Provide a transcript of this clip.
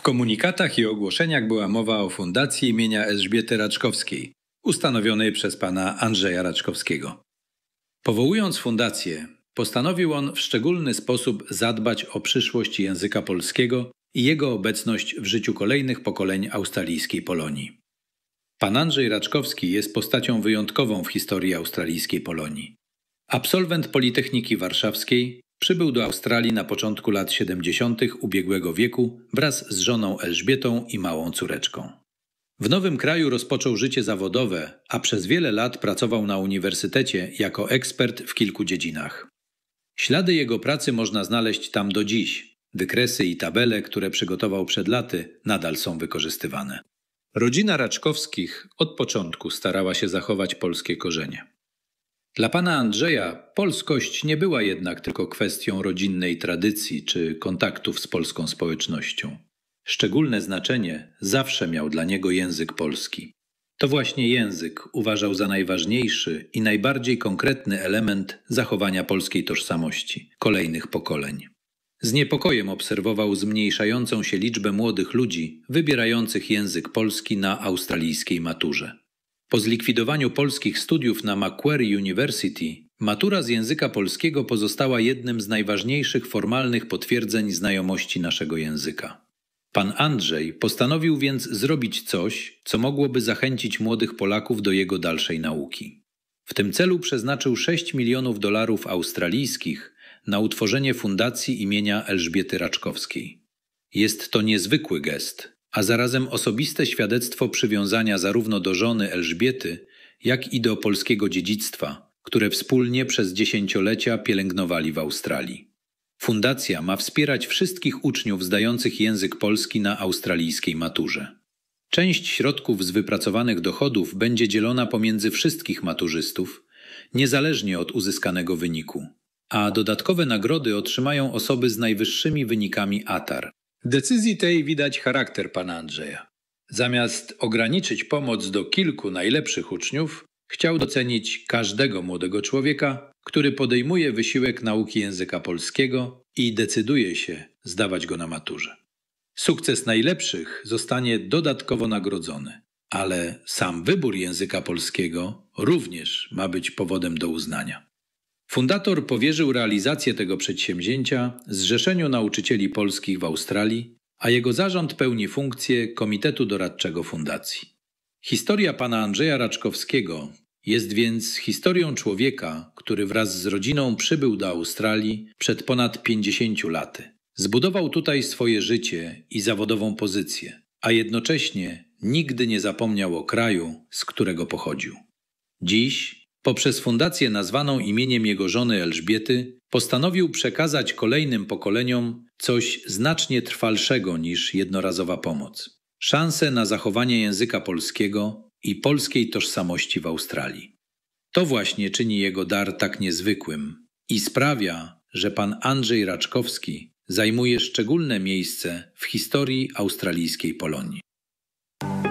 W komunikatach i ogłoszeniach była mowa o fundacji imienia Elżbiety Raczkowskiej, ustanowionej przez pana Andrzeja Raczkowskiego. Powołując fundację, postanowił on w szczególny sposób zadbać o przyszłość języka polskiego i jego obecność w życiu kolejnych pokoleń australijskiej Polonii. Pan Andrzej Raczkowski jest postacią wyjątkową w historii australijskiej Polonii. Absolwent Politechniki Warszawskiej, przybył do Australii na początku lat 70. ubiegłego wieku wraz z żoną Elżbietą i małą córeczką. W nowym kraju rozpoczął życie zawodowe, a przez wiele lat pracował na uniwersytecie jako ekspert w kilku dziedzinach. Ślady jego pracy można znaleźć tam do dziś. Wykresy i tabele, które przygotował przed laty, nadal są wykorzystywane. Rodzina Raczkowskich od początku starała się zachować polskie korzenie. Dla pana Andrzeja polskość nie była jednak tylko kwestią rodzinnej tradycji czy kontaktów z polską społecznością. Szczególne znaczenie zawsze miał dla niego język polski. To właśnie język uważał za najważniejszy i najbardziej konkretny element zachowania polskiej tożsamości kolejnych pokoleń. Z niepokojem obserwował zmniejszającą się liczbę młodych ludzi wybierających język polski na australijskiej maturze. Po zlikwidowaniu polskich studiów na Macquarie University, matura z języka polskiego pozostała jednym z najważniejszych formalnych potwierdzeń znajomości naszego języka. Pan Andrzej postanowił więc zrobić coś, co mogłoby zachęcić młodych Polaków do jego dalszej nauki. W tym celu przeznaczył $6 milionów australijskich na utworzenie fundacji imienia Elżbiety Raczkowskiej. Jest to niezwykły gest, a zarazem osobiste świadectwo przywiązania zarówno do żony Elżbiety, jak i do polskiego dziedzictwa, które wspólnie przez dziesięciolecia pielęgnowali w Australii. Fundacja ma wspierać wszystkich uczniów zdających język polski na australijskiej maturze. Część środków z wypracowanych dochodów będzie dzielona pomiędzy wszystkich maturzystów, niezależnie od uzyskanego wyniku, a dodatkowe nagrody otrzymają osoby z najwyższymi wynikami ATAR. W decyzji tej widać charakter pana Andrzeja. Zamiast ograniczyć pomoc do kilku najlepszych uczniów, chciał docenić każdego młodego człowieka, który podejmuje wysiłek nauki języka polskiego i decyduje się zdawać go na maturze. Sukces najlepszych zostanie dodatkowo nagrodzony, ale sam wybór języka polskiego również ma być powodem do uznania. Fundator powierzył realizację tego przedsięwzięcia Zrzeszeniu Nauczycieli Polskich w Australii, a jego zarząd pełni funkcję Komitetu Doradczego Fundacji. Historia pana Andrzeja Raczkowskiego jest więc historią człowieka, który wraz z rodziną przybył do Australii przed ponad 50 laty. Zbudował tutaj swoje życie i zawodową pozycję, a jednocześnie nigdy nie zapomniał o kraju, z którego pochodził. Dziś, poprzez fundację nazwaną imieniem jego żony Elżbiety, postanowił przekazać kolejnym pokoleniom coś znacznie trwalszego niż jednorazowa pomoc. Szansę na zachowanie języka polskiego i polskiej tożsamości w Australii. To właśnie czyni jego dar tak niezwykłym i sprawia, że pan Andrzej Raczkowski zajmuje szczególne miejsce w historii australijskiej Polonii.